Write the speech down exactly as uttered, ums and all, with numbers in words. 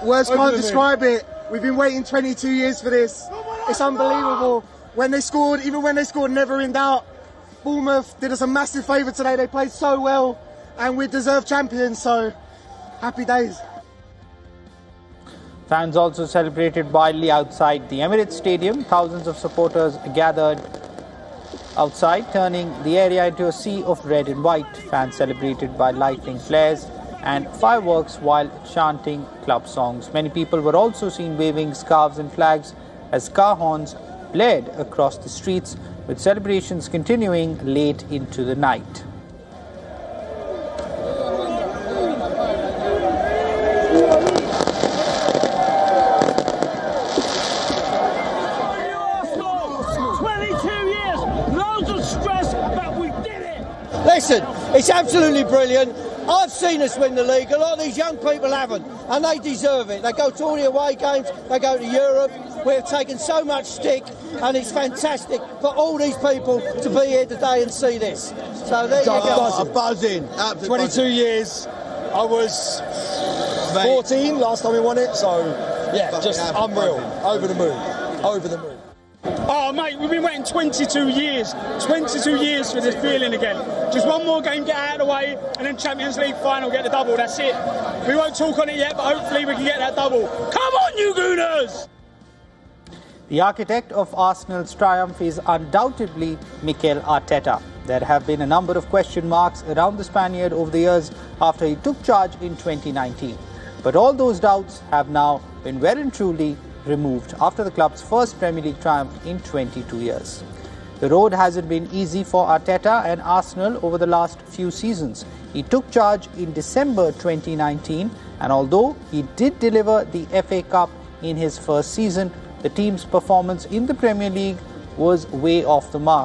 Words can't describe it. We've been waiting twenty-two years for this. It's unbelievable. When they scored, even when they scored, never in doubt. Bournemouth did us a massive favour today. They played so well, and we're deserved champions, so happy days. Fans also celebrated wildly outside the Emirates Stadium. Thousands of supporters gathered outside, turning the area into a sea of red and white. Fans celebrated by lighting flares and fireworks while chanting club songs. Many people were also seen waving scarves and flags as car horns blared across the streets, with celebrations continuing late into the night. Listen, it's absolutely brilliant. I've seen us win the league. A lot of these young people haven't, and they deserve it. They go to all the away games, they go to Europe. We've taken so much stick, and it's fantastic for all these people to be here today and see this. So there you go. Buzzing. Absolutely twenty-two buzzing. Years. I was fourteen last time we won it, so yeah, just unreal. Over the moon. Over the moon. Oh mate, we've been waiting twenty-two years, twenty-two years for this feeling again. Just one more game, get out of the way, and then Champions League final, get the double, that's it. We won't talk on it yet, but hopefully we can get that double. Come on, you Gooners! The architect of Arsenal's triumph is undoubtedly Mikel Arteta. There have been a number of question marks around the Spaniard over the years after he took charge in twenty nineteen. But all those doubts have now been well and truly removed after the club's first Premier League triumph in twenty-two years. The road hasn't been easy for Arteta and Arsenal over the last few seasons. He took charge in December twenty nineteen, and although he did deliver the F A Cup in his first season, the team's performance in the Premier League was way off the mark.